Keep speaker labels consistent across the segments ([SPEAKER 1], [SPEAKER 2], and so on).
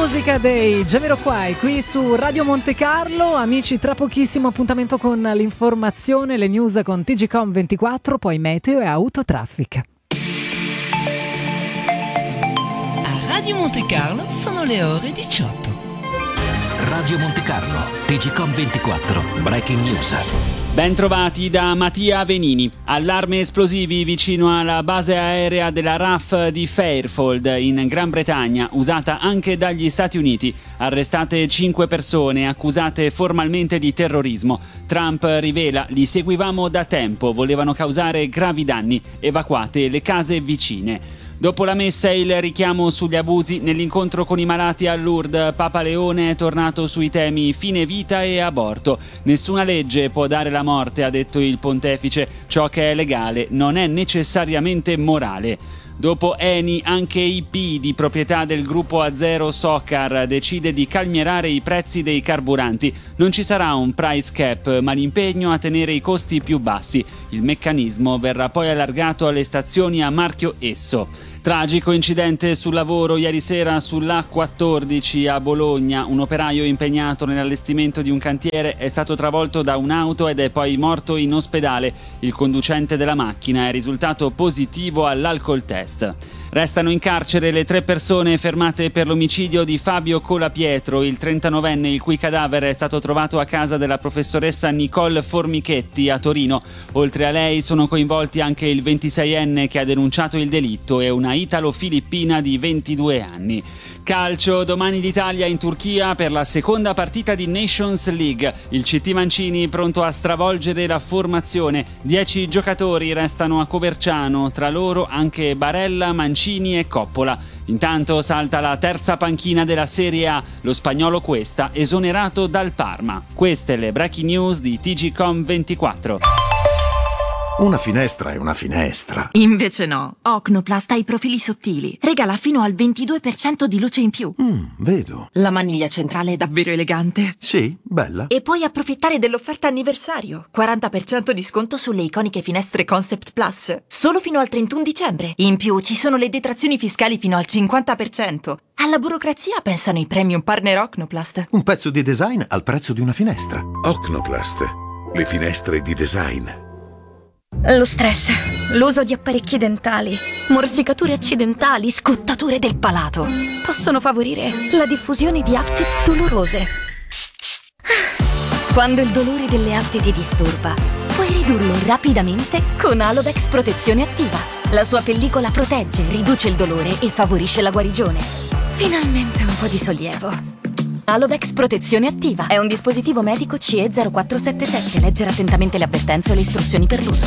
[SPEAKER 1] musica dei Jamiroquai qui su Radio Monte Carlo. Amici, tra pochissimo appuntamento con l'informazione, le news con TGcom 24, poi meteo e autotraffic.
[SPEAKER 2] A Radio Monte Carlo sono le ore 18.
[SPEAKER 3] Radio Monte Carlo, TGcom 24, Breaking News.
[SPEAKER 4] Ben trovati da Mattia Venini. Allarme esplosivi vicino alla base aerea della RAF di Fairfield in Gran Bretagna, usata anche dagli Stati Uniti. Arrestate 5 persone accusate formalmente di terrorismo. Trump rivela: li seguivamo da tempo, volevano causare gravi danni, evacuate le case vicine. Dopo la messa e il richiamo sugli abusi nell'incontro con i malati a Lourdes, Papa Leone è tornato sui temi fine vita e aborto. Nessuna legge può dare la morte, ha detto il pontefice. Ciò che è legale non è necessariamente morale. Dopo Eni, anche IP, di proprietà del gruppo Azero Socar, decide di calmierare i prezzi dei carburanti. Non ci sarà un price cap, ma l'impegno a tenere i costi più bassi. Il meccanismo verrà poi allargato alle stazioni a marchio Esso. Tragico incidente sul lavoro ieri sera sull'A14 a Bologna. Un operaio impegnato nell'allestimento di un cantiere è stato travolto da un'auto ed è poi morto in ospedale. Il conducente della macchina è risultato positivo all'alcol test. Restano in carcere le 3 persone fermate per l'omicidio di Fabio Colapietro, il 39enne il cui cadavere è stato trovato a casa della professoressa Nicole Formichetti a Torino. Oltre a lei sono coinvolti anche il 26enne che ha denunciato il delitto e una italo-filippina di 22 anni. Calcio, domani l'Italia in Turchia per la seconda partita di Nations League. Il CT Mancini pronto a stravolgere la formazione. 10 giocatori restano a Coverciano, tra loro anche Barella, Mancini e Coppola. Intanto salta la terza panchina della Serie A, lo spagnolo Cuesta esonerato dal Parma. Queste le breaking news di TGcom 24.
[SPEAKER 5] Una finestra è una finestra.
[SPEAKER 6] Invece no. Ocnoplast ha i profili sottili. Regala fino al 22% di luce in più.
[SPEAKER 5] Vedo.
[SPEAKER 6] La maniglia centrale è davvero elegante.
[SPEAKER 5] Sì, bella.
[SPEAKER 6] E puoi approfittare dell'offerta anniversario. 40% di sconto sulle iconiche finestre Concept Plus. Solo fino al 31 dicembre. In più ci sono le detrazioni fiscali fino al 50%. Alla burocrazia pensano i premium partner Ocnoplast.
[SPEAKER 5] Un pezzo di design al prezzo di una finestra.
[SPEAKER 7] Ocnoplast, le finestre di design.
[SPEAKER 8] Lo stress, l'uso di apparecchi dentali, morsicature accidentali, scottature del palato possono favorire la diffusione di afte dolorose. Quando il dolore delle afte ti disturba, puoi ridurlo rapidamente con Alovex Protezione Attiva. La sua pellicola protegge, riduce il dolore e favorisce la guarigione. Finalmente un po' di sollievo. Alovex Protezione Attiva è un dispositivo medico CE 0477. Leggere attentamente le avvertenze o le istruzioni per l'uso.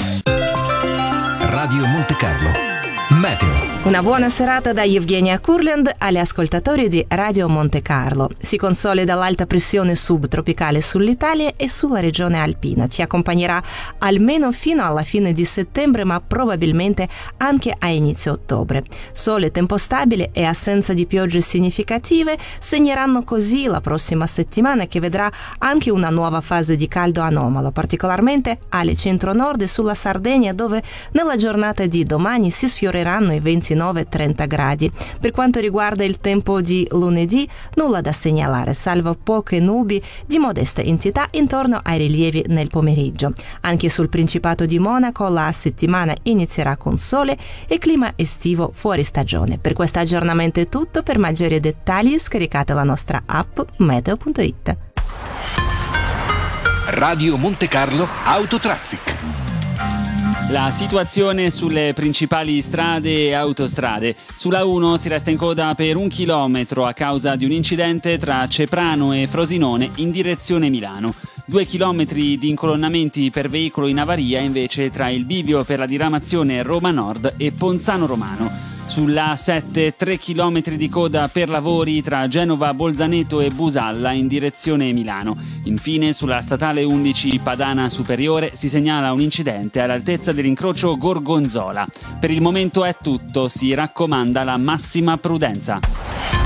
[SPEAKER 3] Radio Monte Carlo, meteo.
[SPEAKER 9] Una buona serata da Evgenia Kurland agli ascoltatori di Radio Monte Carlo. Si consolida l'alta pressione subtropicale sull'Italia e sulla regione alpina. Ci accompagnerà almeno fino alla fine di settembre, ma probabilmente anche a inizio ottobre. Sole, tempo stabile e assenza di piogge significative segneranno così la prossima settimana, che vedrà anche una nuova fase di caldo anomalo, particolarmente alle centro-nord e sulla Sardegna, dove nella giornata di domani si sfioreranno i 29-30 gradi. Per quanto riguarda il tempo di lunedì, nulla da segnalare, salvo poche nubi di modesta entità intorno ai rilievi nel pomeriggio. Anche sul Principato di Monaco la settimana inizierà con sole e clima estivo fuori stagione. Per questo aggiornamento è tutto. Per maggiori dettagli scaricate la nostra app meteo.it.
[SPEAKER 3] Radio Monte Carlo Autotraffic.
[SPEAKER 4] La situazione sulle principali strade e autostrade. Sulla 1 si resta in coda per 1 chilometro a causa di un incidente tra Ceprano e Frosinone in direzione Milano. 2 chilometri di incolonnamenti per veicolo in avaria invece tra il bivio per la diramazione Roma Nord e Ponzano Romano. Sulla A7 3 km di coda per lavori tra Genova, Bolzaneto e Busalla in direzione Milano. Infine sulla statale 11 Padana Superiore si segnala un incidente all'altezza dell'incrocio Gorgonzola. Per il momento è tutto, si raccomanda la massima prudenza.